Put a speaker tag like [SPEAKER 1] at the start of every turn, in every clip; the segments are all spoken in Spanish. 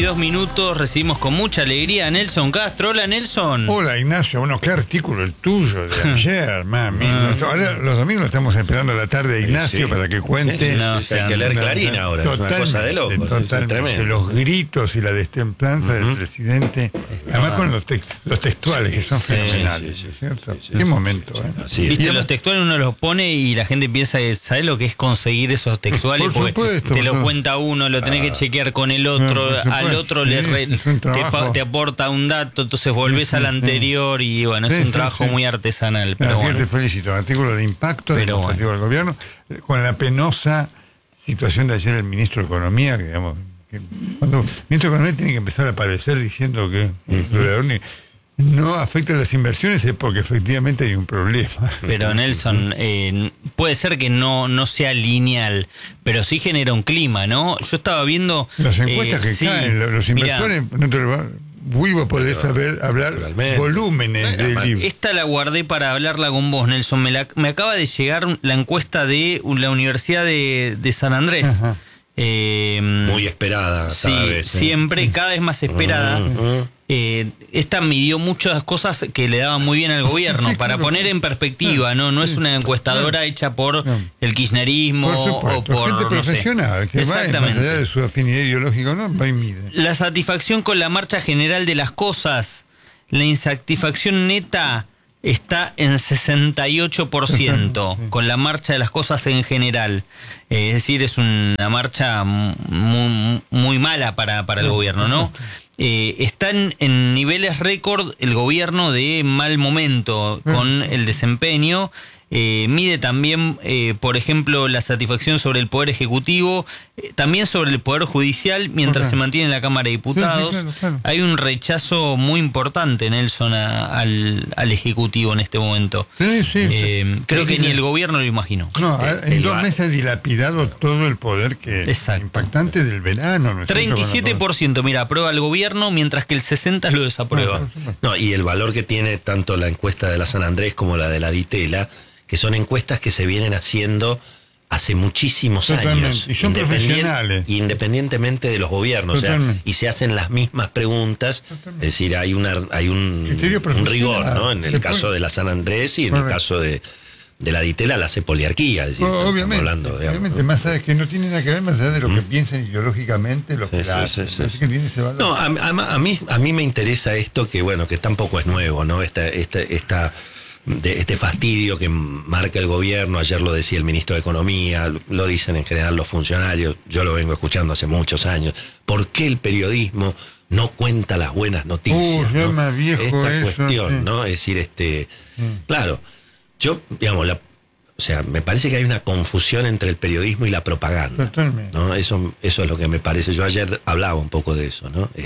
[SPEAKER 1] 22 minutos, recibimos con mucha alegría a Nelson Castro. Hola, Nelson.
[SPEAKER 2] Hola, Ignacio. Bueno, qué artículo el tuyo de ayer, mami. Ahora, los domingos lo estamos esperando a la tarde, Ignacio, para que cuente.
[SPEAKER 3] Hay que leer Clarín ahora, es una cosa de loco.
[SPEAKER 2] Totalmente. Los gritos y la destemplanza del presidente, además con los textuales, que son fenomenales. ¿Cierto? Qué momento, ¿eh?
[SPEAKER 1] Viste, los textuales uno los pone y la gente piensa que sabe lo que es conseguir esos textuales, porque supuesto, te lo cuenta uno, lo tenés que chequear con el otro, al otro te aporta un dato, entonces volvés al anterior y bueno, es un trabajo muy artesanal. Pero bueno.
[SPEAKER 2] Te felicito, artículo de impacto demostrativo del gobierno, con la penosa situación de ayer el ministro de Economía, que digamos, cuando el ministro de Economía tiene que empezar a aparecer diciendo que no afecta a las inversiones es porque efectivamente hay un problema.
[SPEAKER 1] Pero Nelson, puede ser que no sea lineal, pero sí genera un clima, ¿no? Yo estaba viendo
[SPEAKER 2] las encuestas que caen, los inversores, Vivo podés hablar volúmenes de libros.
[SPEAKER 1] Esta la guardé para hablarla con vos, Nelson. Me acaba de llegar la encuesta de la Universidad de San Andrés.
[SPEAKER 3] Muy esperada cada vez.
[SPEAKER 1] Siempre, cada vez más esperada. Esta midió muchas cosas que le daban muy bien al gobierno. Para poner en perspectiva, no es una encuestadora hecha por el kirchnerismo o por
[SPEAKER 2] gente profesional que va más allá de su afinidad ideológica, ¿no? Va y mide.
[SPEAKER 1] La satisfacción con la marcha general de las cosas, la insatisfacción neta está en 68% con la marcha de las cosas en general. Es decir, es una marcha muy mala para el gobierno, ¿no? Están en niveles récord el gobierno de mal momento con el desempeño. Mide también, por ejemplo, la satisfacción sobre el Poder Ejecutivo, también sobre el Poder Judicial, mientras se mantiene en la Cámara de Diputados. Claro. Hay un rechazo muy importante, Nelson, al Ejecutivo en este momento. Creo que ni el gobierno lo imaginó.
[SPEAKER 2] No, en 2 meses dilapidado todo el poder impactante del verano. ¿No?
[SPEAKER 1] 37%, mira, aprueba el gobierno, mientras que el 60% lo desaprueba.
[SPEAKER 3] No, y el valor que tiene tanto la encuesta de la San Andrés como la de la Ditela, que son encuestas que se vienen haciendo hace muchísimos años.
[SPEAKER 2] Y son profesionales.
[SPEAKER 3] Independientemente de los gobiernos. O sea, y se hacen las mismas preguntas. Es decir, hay un rigor, ¿no? En el caso de la San Andrés y en el caso de la Ditela la hace poliarquía. Es decir,
[SPEAKER 2] obviamente,
[SPEAKER 3] hablando,
[SPEAKER 2] obviamente, más allá que no tiene nada que ver más allá de lo que piensan ideológicamente, lo que hacen. Así que tiene ese valor.
[SPEAKER 3] No, a mí me interesa esto que tampoco es nuevo, ¿no? Este fastidio que marca el gobierno. Ayer lo decía el ministro de Economía, lo dicen en general los funcionarios, yo lo vengo escuchando hace muchos años. ¿Por qué el periodismo no cuenta las buenas noticias? ¿no? Esta cuestión, ¿no? Es decir, claro, yo, digamos, me parece que hay una confusión entre el periodismo y la propaganda.
[SPEAKER 2] Totalmente.
[SPEAKER 3] ¿no? Eso es lo que me parece. Yo ayer hablaba un poco de eso, ¿no?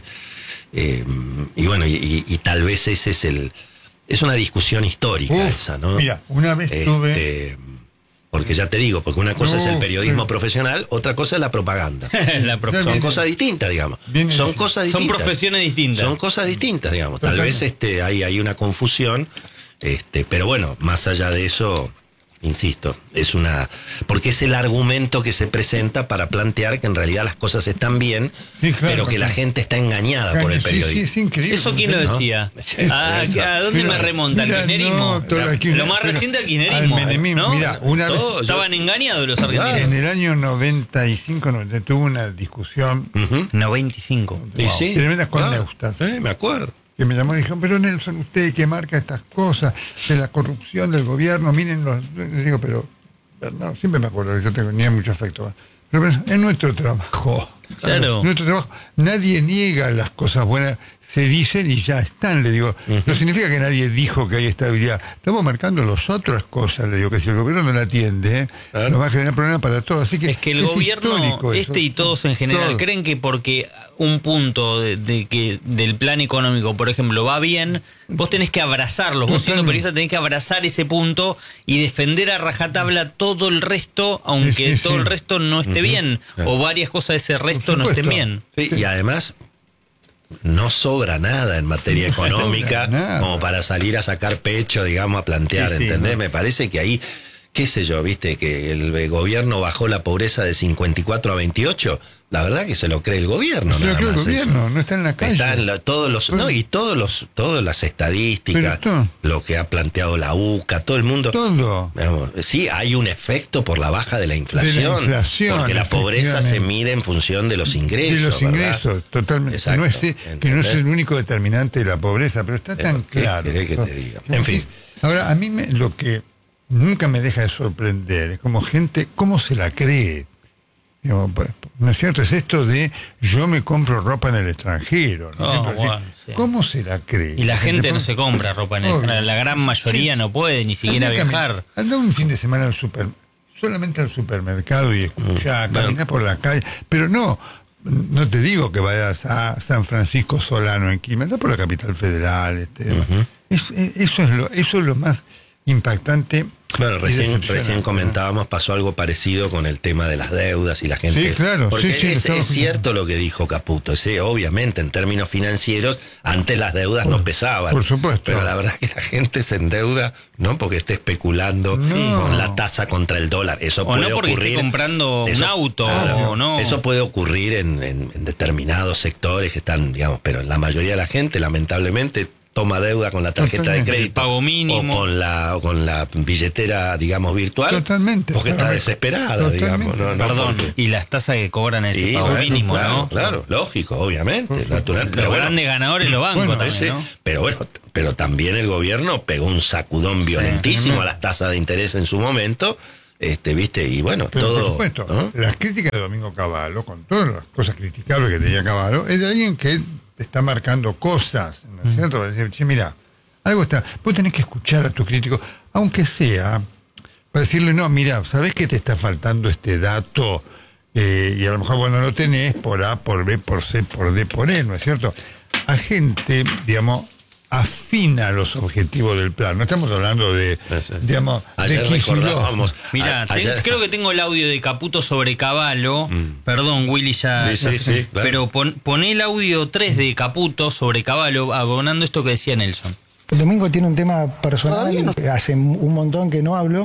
[SPEAKER 3] Y bueno, y tal vez ese es una discusión histórica esa, ¿no?
[SPEAKER 2] Mira, una vez tuve...
[SPEAKER 3] Porque ya te digo, porque una cosa es el periodismo profesional, otra cosa es la propaganda. Son cosas distintas, digamos. Son cosas distintas.
[SPEAKER 1] Son profesiones distintas.
[SPEAKER 3] Son cosas distintas, digamos. Tal vez hay una confusión, pero bueno, más allá de eso, insisto, porque es el argumento que se presenta para plantear que en realidad las cosas están bien, pero que la gente está engañada por el periodismo.
[SPEAKER 2] Es increíble.
[SPEAKER 1] ¿Eso quién lo decía? ¿A dónde me remonta? ¿Al kirchnerismo? Lo más reciente al kirchnerismo. ¿no?
[SPEAKER 2] Mira, una vez
[SPEAKER 1] estaban engañados los argentinos.
[SPEAKER 2] En el año 95 tuvo una discusión.
[SPEAKER 1] 95.
[SPEAKER 3] Sí,
[SPEAKER 2] tremendas con Neustas.
[SPEAKER 3] Me acuerdo.
[SPEAKER 2] Que me llamó y dijo, pero Nelson, usted que marca estas cosas de la corrupción del gobierno, miren les digo, pero no, siempre me acuerdo que yo tenía mucho afecto. Pero es nuestro trabajo.
[SPEAKER 1] Claro.
[SPEAKER 2] Nuestro trabajo. Nadie niega las cosas buenas, se dicen y ya están, le digo. No significa que nadie dijo que hay estabilidad. Estamos marcando las otras cosas, le digo, que si el gobierno no la atiende, nos va a generar problemas para todos. Así que
[SPEAKER 1] es que el gobierno, y todos en general, creen que porque un punto del plan económico, por ejemplo, va bien, vos tenés que abrazarlo. Vos siendo periodista tenés que abrazar ese punto y defender a rajatabla todo el resto, aunque todo el resto no esté bien, o varias cosas de ese resto no estén bien.
[SPEAKER 3] Sí, y además no sobra nada en materia económica como para salir a sacar pecho, digamos, a plantear, ¿entendés? Me parece que ahí, qué sé yo, viste, que el gobierno bajó la pobreza de 54 a 28. La verdad que se lo cree el gobierno.
[SPEAKER 2] Se lo cree el gobierno, no está en la calle.
[SPEAKER 3] Están todas las estadísticas, lo que ha planteado la UCA, todo el mundo.
[SPEAKER 2] Todo.
[SPEAKER 3] Digamos, sí, hay un efecto por la baja de la inflación. Porque la pobreza se mide en función de los ingresos.
[SPEAKER 2] De los ingresos, ¿verdad? Totalmente.
[SPEAKER 3] Exacto,
[SPEAKER 2] que no es el único determinante de la pobreza, pero está tan claro.
[SPEAKER 3] ¿Qué querés que te diga? En fin.
[SPEAKER 2] Ahora, a mí lo que nunca me deja de sorprender es como gente, ¿cómo se la cree? Digamos, ¿no es cierto? Es esto de yo me compro ropa en el extranjero, ¿no?
[SPEAKER 1] Sí.
[SPEAKER 2] ¿Cómo se la cree?
[SPEAKER 1] Y la gente no se compra ropa en el extranjero. La gran mayoría no puede ni siquiera viajar.
[SPEAKER 2] Anda un fin de semana solamente al supermercado y escuchar, caminar por la calle, pero no te digo que vayas a San Francisco Solano en Quilmes, anda por la capital federal. Eso es lo más impactante.
[SPEAKER 3] Bueno, recién comentábamos, pasó algo parecido con el tema de las deudas y la gente...
[SPEAKER 2] Sí, claro.
[SPEAKER 3] Porque es cierto lo que dijo Caputo. Obviamente, en términos financieros, antes las deudas no pesaban.
[SPEAKER 2] Por supuesto.
[SPEAKER 3] Pero la verdad es que la gente se endeuda, no porque esté especulando con la tasa contra el dólar. Eso puede
[SPEAKER 1] no porque
[SPEAKER 3] ocurrir...
[SPEAKER 1] esté comprando un auto,
[SPEAKER 3] claro,
[SPEAKER 1] o no.
[SPEAKER 3] Eso puede ocurrir en determinados sectores que están, digamos, pero en la mayoría de la gente, lamentablemente... toma deuda con la tarjeta de crédito,
[SPEAKER 1] pago mínimo,
[SPEAKER 3] o con la billetera, digamos, virtual.
[SPEAKER 2] Totalmente.
[SPEAKER 3] Porque está desesperado, digamos.
[SPEAKER 1] Perdón, y las tasas que cobran ese pago mínimo, ¿no?
[SPEAKER 3] Claro, lógico, obviamente, natural.
[SPEAKER 1] Los grandes ganadores los bancos también, ¿no?
[SPEAKER 3] Pero también el gobierno pegó un sacudón violentísimo a las tasas de interés en su momento. ¿Viste? Y bueno,
[SPEAKER 2] pero
[SPEAKER 3] todo.
[SPEAKER 2] Por supuesto,
[SPEAKER 3] ¿no?
[SPEAKER 2] Las críticas de Domingo Cavallo, con todas las cosas criticables que tenía Cavallo, es de alguien que está marcando cosas, ¿no es cierto? Para decir, che, mira, algo está. Vos tenés que escuchar a tu crítico, aunque sea, para decirle, no, mira, ¿sabés que te está faltando este dato? Y a lo mejor vos no lo tenés por A, por B, por C, por D, por E, ¿no es cierto? A gente, digamos, afina los objetivos del plan. No estamos hablando de, digamos,
[SPEAKER 3] ayer
[SPEAKER 2] de
[SPEAKER 3] recordábamos.
[SPEAKER 1] Mirá, creo que tengo el audio de Caputo sobre Cavallo. Perdón, Willy, ya.
[SPEAKER 3] Sí, claro.
[SPEAKER 1] Pero poné el audio 3 de Caputo sobre Cavallo, abonando esto que decía Nelson.
[SPEAKER 4] Domingo tiene un tema personal. Hace un montón que no hablo.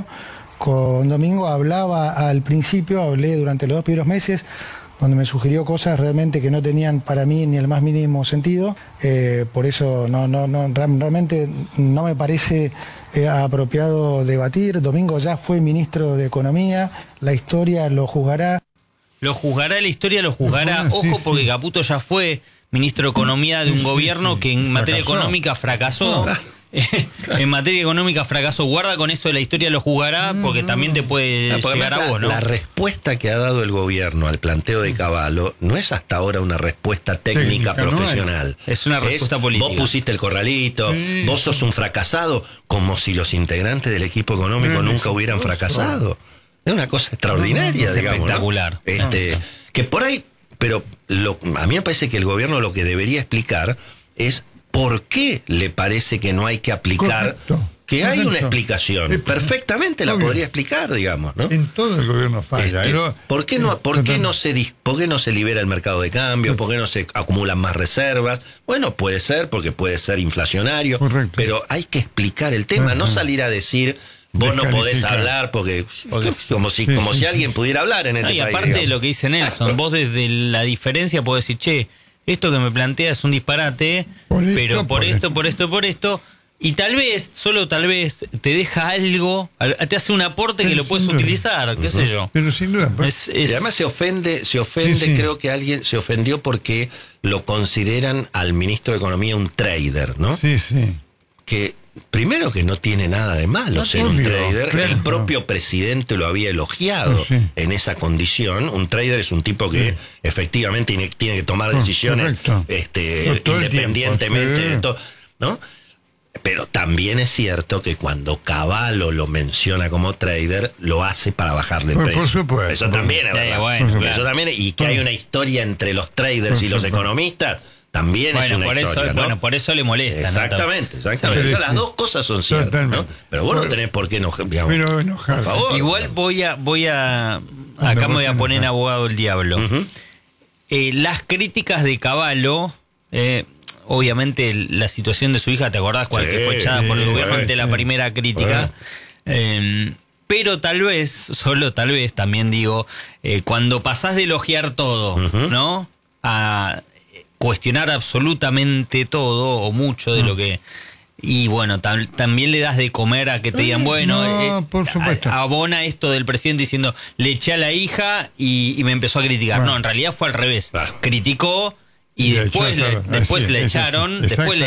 [SPEAKER 4] Con Domingo hablaba al principio, hablé durante los 2 primeros meses, donde me sugirió cosas realmente que no tenían para mí ni el más mínimo sentido. Por eso realmente no me parece apropiado debatir. Domingo ya fue ministro de Economía, la historia lo juzgará.
[SPEAKER 1] Lo juzgará, la historia lo juzgará. Ojo, porque Caputo ya fue ministro de Economía de un gobierno que en materia económica fracasó. En materia económica fracasó. Guarda con eso de la historia lo juzgará, porque también te puede llegar a vos, ¿no?
[SPEAKER 3] La respuesta que ha dado el gobierno al planteo de Cavallo no es hasta ahora una respuesta técnica profesional.
[SPEAKER 1] Es una respuesta política.
[SPEAKER 3] Vos pusiste el corralito, vos sos un fracasado, como si los integrantes del equipo económico nunca hubieran fracasado. Es una cosa extraordinaria, digamos.
[SPEAKER 1] Espectacular.
[SPEAKER 3] ¿No? Que por ahí, pero a mí me parece que el gobierno lo que debería explicar es por qué le parece que no hay que aplicar. Que hay una explicación, perfectamente la podría explicar, digamos, ¿no?
[SPEAKER 2] En todo el gobierno falla.
[SPEAKER 3] ¿Por qué no se libera el mercado de cambio? ¿Por qué no se acumulan más reservas? Bueno, puede ser, porque puede ser inflacionario, pero hay que explicar el tema, no salir a decir vos no podés hablar porque como si alguien pudiera hablar en este país.
[SPEAKER 1] Y aparte de lo que dice Nelson, vos desde la diferencia podés decir, che, esto que me plantea es un disparate, pero por esto, y tal vez, solo tal vez, te deja algo, te hace un aporte que lo puedes utilizar, qué sé yo.
[SPEAKER 2] Pero sin duda.
[SPEAKER 3] Y además se ofende, creo que alguien se ofendió porque lo consideran al ministro de Economía un trader, ¿no?
[SPEAKER 2] Sí.
[SPEAKER 3] Que primero que no tiene nada de malo ser un trader, el propio presidente lo había elogiado en esa condición. Un trader es un tipo que efectivamente tiene que tomar decisiones independientemente de todo, ¿no? Pero también es cierto que cuando Cavallo lo menciona como trader, lo hace para bajarle el precio.
[SPEAKER 2] Por supuesto.
[SPEAKER 3] Eso también es verdad. Eso también, y que hay una historia entre los traders y los economistas, también es una historia, ¿no?
[SPEAKER 1] Bueno, por eso le molesta.
[SPEAKER 3] Exactamente. Las dos cosas son ciertas, ¿no? Pero vos no tenés por qué enojar. Por favor.
[SPEAKER 1] Igual voy a acá me voy a poner en abogado del diablo. Las críticas de Cavallo, obviamente la situación de su hija, ¿te acordás? Que fue echada por el gobierno ante la primera crítica. pero tal vez, solo tal vez, también digo, cuando pasás de elogiar todo, ¿no? A cuestionar absolutamente todo o mucho de lo que... Y bueno, también le das de comer a que te digan, bueno,
[SPEAKER 2] por supuesto.
[SPEAKER 1] Abona esto del presidente diciendo, le eché a la hija y me empezó a criticar. No, en realidad fue al revés. Criticó y después le echaron.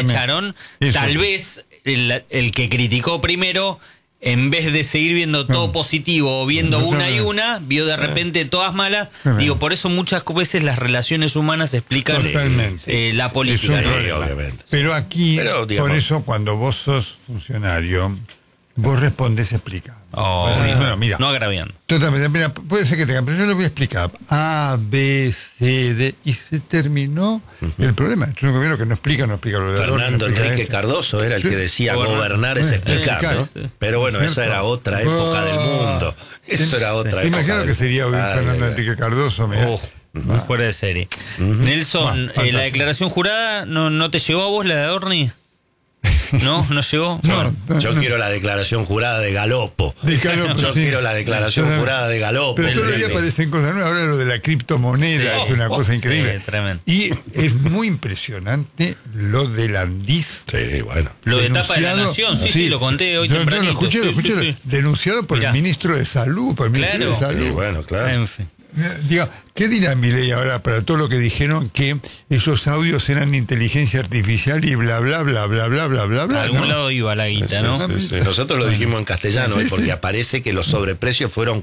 [SPEAKER 1] Tal vez el que criticó primero, en vez de seguir viendo todo positivo o viendo una y una, vio de repente todas malas. Digo, por eso muchas veces las relaciones humanas explican la política.
[SPEAKER 3] Obviamente.
[SPEAKER 2] Pero aquí, por eso cuando vos sos funcionario, vos respondés explicando.
[SPEAKER 1] Bueno, mira, no agraviando.
[SPEAKER 2] Totalmente, mira, puede ser que tenga, pero yo lo voy a explicar. A, B, C, D, y se terminó el problema. Es un gobierno que no explica lo de
[SPEAKER 3] Fernando Enrique Cardoso era el que decía gobernar es explicar, ¿no? Pero bueno, esa era otra época del mundo. Eso era otra época.
[SPEAKER 2] Imagino que sería hoy Fernando Enrique Cardoso.
[SPEAKER 1] Muy fuera de serie. Nelson, la declaración jurada, ¿no te llegó a vos la de Adorni? ¿No llegó?
[SPEAKER 3] Yo quiero la declaración jurada de Galopo. Yo quiero la declaración jurada de Galopo.
[SPEAKER 2] Pero todos los días aparecen cosas nuevas. Ahora lo de la criptomoneda es una cosa increíble.
[SPEAKER 1] Tremendo.
[SPEAKER 2] Y es muy impresionante lo del Andís.
[SPEAKER 3] Sí, bueno.
[SPEAKER 1] Lo de Tapa de la Nación, sí, lo conté hoy temprano.
[SPEAKER 2] Lo escuché. Denunciado por el ministro de Salud. Por el Ministerio de Salud.
[SPEAKER 3] Sí, bueno, claro.
[SPEAKER 1] En fin.
[SPEAKER 2] Diga, ¿qué dirá Milei ahora para todo lo que dijeron que esos audios eran de inteligencia artificial y bla, bla, bla, bla, bla, bla, bla, bla?
[SPEAKER 1] A algún lado iba la guita, ¿no?
[SPEAKER 3] Sí. Nosotros lo dijimos en castellano porque aparece que los sobreprecios fueron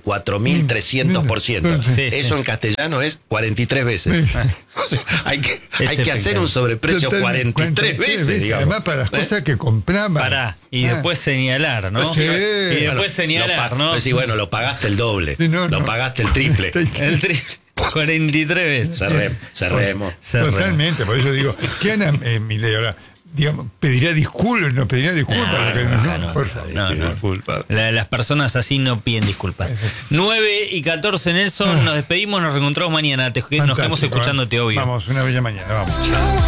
[SPEAKER 3] 4.300%. Eso en castellano es 43 veces. Hay que hacer un sobreprecio 43 veces, digamos.
[SPEAKER 2] Además, para las cosas que compraban.
[SPEAKER 1] Y después señalar, ¿no?
[SPEAKER 2] Sí.
[SPEAKER 1] Y después señalar, ¿no?
[SPEAKER 3] Pues sí, bueno, lo pagaste el doble. Lo pagaste el triple.
[SPEAKER 1] El triple. 43 veces.
[SPEAKER 3] Cerremos.
[SPEAKER 2] Totalmente, por eso digo, ¿qué hará Milei ahora? Digamos, ¿pedirá disculpas? ¿No pedirá disculpas?
[SPEAKER 1] No,
[SPEAKER 2] por favor.
[SPEAKER 3] Disculpas.
[SPEAKER 1] Las personas así no piden disculpas. 9:14, Nelson, nos despedimos, nos reencontramos mañana. Nos quedamos escuchándote, obvio.
[SPEAKER 2] Vamos, una bella mañana, vamos. Chao.